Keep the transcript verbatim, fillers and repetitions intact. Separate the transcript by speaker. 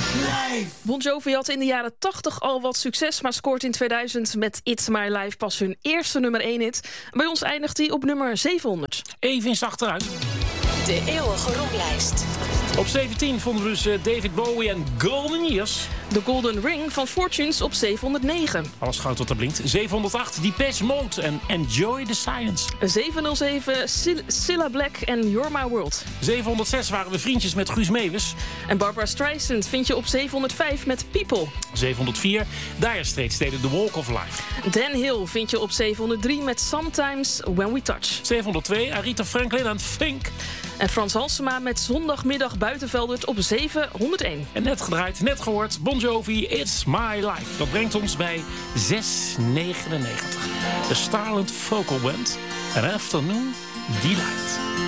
Speaker 1: Bon Jovi had in de jaren tachtig al wat succes, maar scoort in tweeduizend met It's My Life pas hun eerste nummer één hit. Bij ons eindigt hij op nummer zevenhonderd.
Speaker 2: Even eens achteruit.
Speaker 3: De eeuwige roeplijst.
Speaker 2: Op zeventien vonden we dus uh, David Bowie en Golden Years.
Speaker 1: De Golden Ring van Fortunes op zevenhonderdnegen.
Speaker 2: Alles goud wat er blinkt. zevenhonderdacht, Depeche Mode en Enjoy the Silence.
Speaker 1: zevenhonderdzeven, Sil- Cilla Black en You're My World.
Speaker 2: zevenhonderdzes waren we vriendjes met Guus Meeuwis.
Speaker 1: En Barbara Streisand vind je op zevenhonderdvijf met People.
Speaker 2: zevenhonderdvier, Dire Straits deden The Walk of Life.
Speaker 1: Dan Hill vind je op zevenhonderddrie met Sometimes When We Touch.
Speaker 2: zevenhonderdtwee, Aretha Franklin en Fink.
Speaker 1: En Frans Halsema met Zondagmiddag Buitenveldert op zevenhonderdéén.
Speaker 2: En net gedraaid, net gehoord, Bon Jovi, It's My Life. Dat brengt ons bij zes negenennegentig. De Starland Vocal Band, An Afternoon Delight.